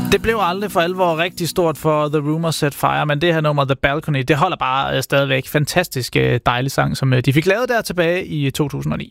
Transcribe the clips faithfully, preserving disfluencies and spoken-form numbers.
Det blev aldrig for alvor rigtig stort for The Rumors Set Fire, men det her nummer, The Balcony, det holder bare stadigvæk. Fantastisk dejlig sang, som de fik lavet der tilbage i to tusind og ni.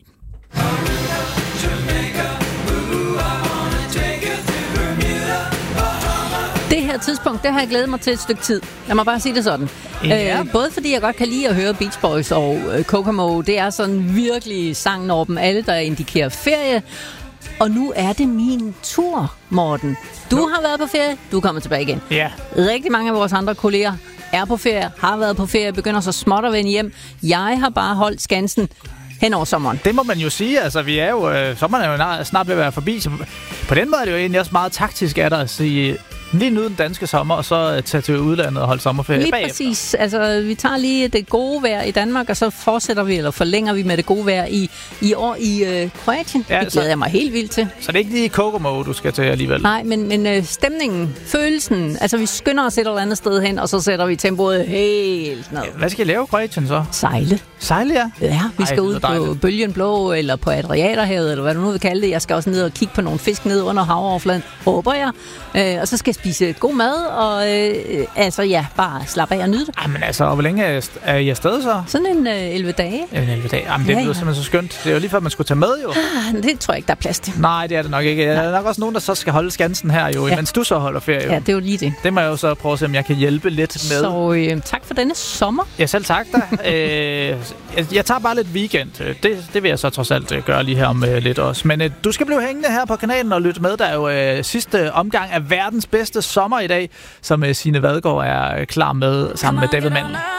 Det her tidspunkt, det har jeg glædet mig til et stykke tid. Lad mig bare sige det sådan. Ja. Øh, både fordi jeg godt kan lide at høre Beach Boys og øh, Kokomo. Det er sådan virkelig sangen over dem alle, der indikerer ferie. Og nu er det min tur, Morten. Du no. har været på ferie, du kommer tilbage igen. Ja. Rigtig mange af vores andre kolleger er på ferie, har været på ferie, begynder så småt at vende hjem. Jeg har bare holdt skansen hen over sommeren. Det må man jo sige. Altså, vi er jo, øh, sommeren er jo snart ved at være forbi. Så på den måde er det jo egentlig også meget taktisk af dig at sige, lige nyde den danske sommer, og så tage til udlandet og holde sommerferie lige bagefter. Præcis. Altså, vi tager lige det gode vejr i Danmark, og så fortsætter vi, eller forlænger vi med det gode vejr i, i år i øh, Kroatien. Ja, det glæder så, jeg mig helt vildt til. Så det er ikke lige Kokomo, du skal til alligevel? Nej, men, men øh, stemningen, følelsen, altså vi skynder os et eller andet sted hen, og så sætter vi tempoet helt ned. Ja, hvad skal I lave i Kroatien så? Sejle. Sejle, ja? Ja, vi skal Ej, ud på Bølgen Blå, eller på Adriaterhavet, eller hvad du nu vil kalde det. Jeg skal også ned og kigge på nogle fisk ned under havoverfladen, håber jeg. Øh, og så skal jeg spise god mad, og øh, altså ja, bare slappe af og nyde det. Jamen altså, og hvor længe er I, er I afsted så? Sådan en øh, elleve dage. En elleve dage. Jamen det ja, lyder ja. simpelthen så skønt. Det er jo lige før, man skulle tage med jo. Ah, det tror jeg ikke, der er plads til. Nej, det er det nok ikke. Der er nok også nogen, der så skal holde skansen her jo, ja. mens du så holder ferie. Jo. Ja, det er jo lige det. Det må jeg jo så prøve at se, om jeg kan hjælpe lidt med. Så øh, tak for denne sommer. Ja, selv tak da. øh, jeg, jeg tager bare lidt weekend. Det, det vil jeg så trods alt gøre lige her om øh, lidt også. Men øh, du skal blive hængende her på kanalen og lytte med. Der er jo øh, sidste omgang af verdens bedste sommer i dag, som øh, Signe Vadgaard er klar med sammen med David Mandel.